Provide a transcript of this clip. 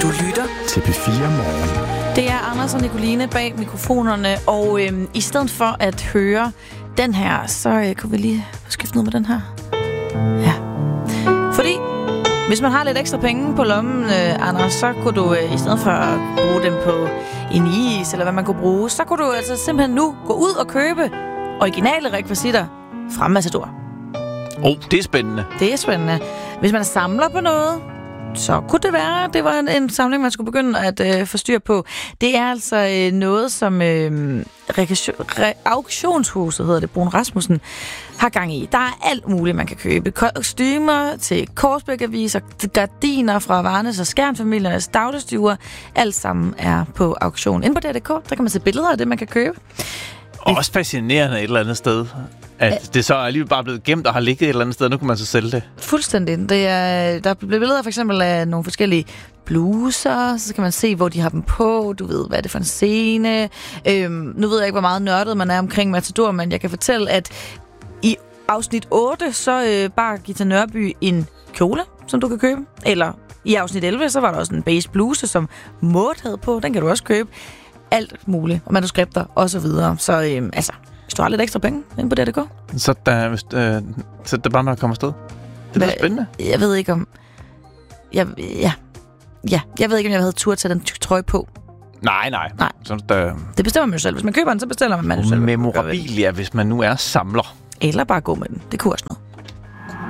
Du lytter til P4 Morgen. Det er Anders og Nicoline bag mikrofonerne, og i stedet for at høre den her, så kunne vi lige skifte noget med den her. Ja. Fordi hvis man har lidt ekstra penge på lommen, Anders, så kunne du i stedet for at bruge dem på en is, eller hvad man kunne bruge, så kunne du altså simpelthen nu gå ud og købe originale rekvisitter fra Matador. Det er spændende. Det er spændende. Hvis man samler på noget, så kunne det være, at det var en samling, man skulle begynde at få styr på. Det er altså noget, som auktionshuset, hedder det, Brun Rasmussen, har gang i. Der er alt muligt, man kan købe. Kostymer til Korsbæk-aviser, gardiner fra Varnes og Skjern-familiernes dagligstuer. Alt sammen er på auktion. Inde på DRDK, der kan man se billeder af det, man kan købe. Også fascinerende et eller andet sted. At det så er alligevel bare blevet gemt og har ligget et eller andet sted. Nu kan man så sælge det. Fuldstændig. Der er blevet billeder for eksempel af nogle forskellige bluser. Så kan man se, hvor de har dem på. Du ved, hvad er det for en scene. Nu ved jeg ikke, hvor meget nørdet man er omkring Matador, men jeg kan fortælle, at i afsnit 8, så bar Gita Nørby en kjole, som du kan købe. Eller i afsnit 11, så var der også en beige bluse, som Maud havde på. Den kan du også købe. Alt muligt. Og manuskripter og så videre. Så hvis du har lidt ekstra penge inde på DRDK. Så det bare med at komme afsted. Det er spændende. Jeg ved ikke om... Jeg ved ikke, om jeg havde tur til den trøje på. Nej. Så det bestemmer man jo selv. Hvis man køber den, så bestiller man jo selv. Memorabilia, hvis man nu er samler. Eller bare gå med den. Det kunne også noget.